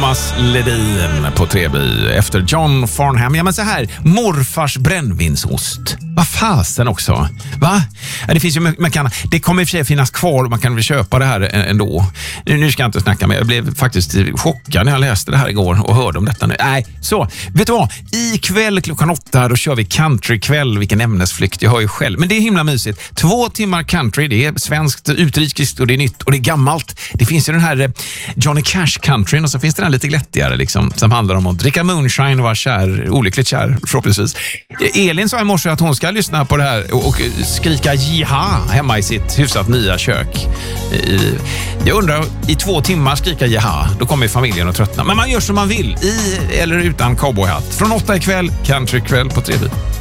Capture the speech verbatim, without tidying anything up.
Thomas Ledin på Treby efter John Farnham. Ja, men så här, morfars brännvinsost. Vad fasen också, va? Ja, det finns ju, man kan, det kommer i och för sig finnas kvar och man kan väl köpa det här ändå. Nu ska jag inte snacka med, jag blev faktiskt chockad när jag läste det här igår och hörde om detta nu. Nej, så, vet du vad? Ikväll klockan åtta, då kör vi countrykväll, vilken ämnesflykt, jag hör ju själv. Men det är himla mysigt. Två timmar country, det är svenskt, utrikeskt och det är nytt och det är gammalt. Det finns ju den här Johnny Cash countryn och så finns det den lite glättigare liksom, som handlar om att dricka moonshine och vara kär, olyckligt kär förhoppningsvis. Elin sa i morse att hon ska lyssna på det här och, och skrika jiha hemma i sitt hyfsat nya kök. I, jag undrar, i två timmar skrika jiha, då kommer familjen att tröttna. Men man gör som man vill, i eller utan cowboyhatt. Från åtta ikväll, countrykväll på Treby.